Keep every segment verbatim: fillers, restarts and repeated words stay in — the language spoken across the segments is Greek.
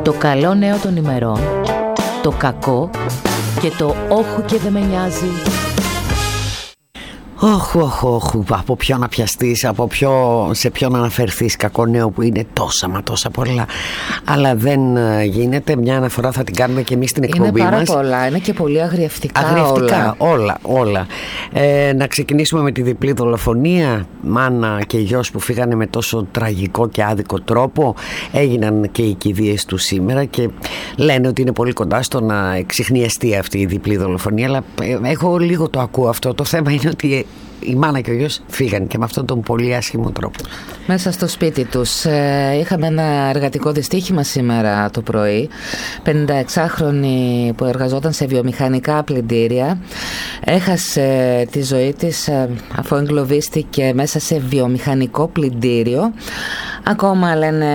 Το καλό νέο των ημερών, το κακό και το όχου και δεν με νοιάζει. Όχου, όχου, όχου, από ποιον να πιαστείς, από ποιο, σε ποιον να αναφερθείς. Κακό νέο που είναι τόσα μα τόσα πολλά. Αλλά δεν γίνεται. Μια αναφορά θα την κάνουμε και εμείς στην εκπομπή μας. Είναι πάρα μας. πολλά, είναι και πολύ αγριευτικά, αγριευτικά όλα. όλα, όλα. Ε, να ξεκινήσουμε με τη διπλή δολοφονία. Μάνα και γιος που φύγανε με τόσο τραγικό και άδικο τρόπο. Έγιναν και οι κηδείες του σήμερα και λένε ότι είναι πολύ κοντά στο να εξιχνιαστεί αυτή η διπλή δολοφονία. Αλλά εγώ λίγο το ακούω αυτό. Το θέμα είναι ότι η μάνα και ο γιος φύγαν και με αυτόν τον πολύ άσχημο τρόπο. Μέσα στο σπίτι τους. Ε, είχαμε ένα εργατικό δυστύχημα σήμερα το πρωί. πενηνταεξάχρονη που εργαζόταν σε βιομηχανικά πλυντήρια έχασε τη ζωή της ε, αφού εγκλωβίστηκε μέσα σε βιομηχανικό πλυντήριο. Ακόμα λένε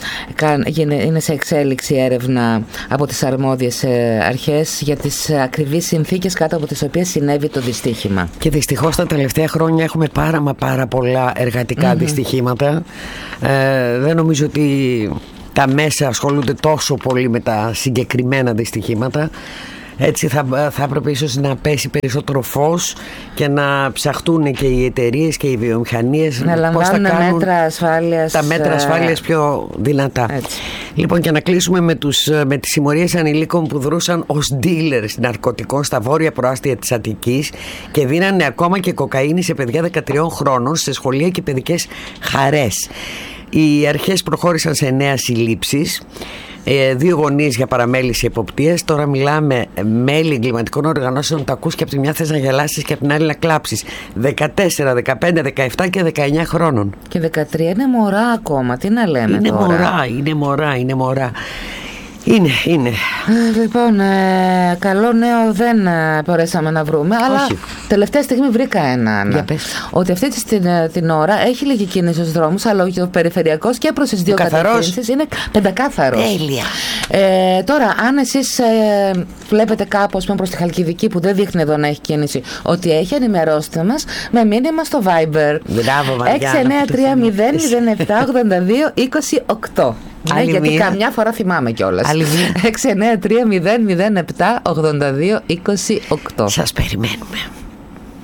είναι σε εξέλιξη έρευνα από τις αρμόδιες αρχές για τις ακριβείς συνθήκες κάτω από τις οποίες συνέβη το δυστύχημα. Και δυστυχώς τα τελευταία χρόνια έχουμε πάρα μα πάρα πολλά εργατικά mm-hmm. δυστυχήματα. Ε, δεν νομίζω ότι τα μέσα ασχολούνται τόσο πολύ με τα συγκεκριμένα δυστυχήματα. Έτσι θα, θα έπρεπε ίσως να πέσει περισσότερο φως και να ψαχτούν και οι εταιρείες και οι βιομηχανίες να λαμβάνουν μέτρα ασφάλειας, τα μέτρα ασφάλειας πιο δυνατά. Έτσι. Λοιπόν, και να κλείσουμε με, τους, με τις συμμορίες ανηλίκων που δρούσαν ως dealers ναρκωτικών στα βόρεια προάστια της Αττικής και δίνανε ακόμα και κοκαίνη σε παιδιά δεκατριών χρόνων σε σχολεία και παιδικές χαρές. Οι αρχές προχώρησαν σε νέα συλλήψεις. Ε, δύο γονείς για παραμέληση εποπτείας. Τώρα μιλάμε μέλη εγκληματικών οργανώσεων. Τα ακούς και από τη μια θες να γελάσεις και από την άλλη να κλάψεις. δεκατέσσερα, δεκαπέντε, δεκαεπτά και δεκαεννιά χρόνων. Και δεκατρία είναι μωρά ακόμα. Τι να λέμε είναι τώρα. Μωρά, είναι μωρά, είναι μωρά. Είναι, είναι. Ε, λοιπόν, ε, καλό νέο δεν ε, μπορέσαμε να βρούμε. Όχι. Αλλά τελευταία στιγμή βρήκα έναν. Για πες. Ότι αυτή την, την ώρα έχει λίγη κίνηση στους δρόμους, αλλά ο περιφερειακός και προς τις δύο κατευθύνσεις είναι πεντακάθαρος. Τέλεια. Ε, τώρα, αν εσείς ε, βλέπετε κάπου προς τη Χαλκιδική που δεν δείχνει εδώ να έχει κίνηση, ότι έχει, ενημερώστε μας με μήνυμα στο Viber. Μπράβο, Μαριάννα. έξι εννιά τρία μηδέν μηδέν επτά ογδόντα δύο είκοσι οκτώ. Ναι, γιατί μία. Καμιά φορά θυμάμαι κιόλας. έξι εννιά τρία μηδέν μηδέν επτά ογδόντα δύο είκοσι οκτώ. Σας περιμένουμε.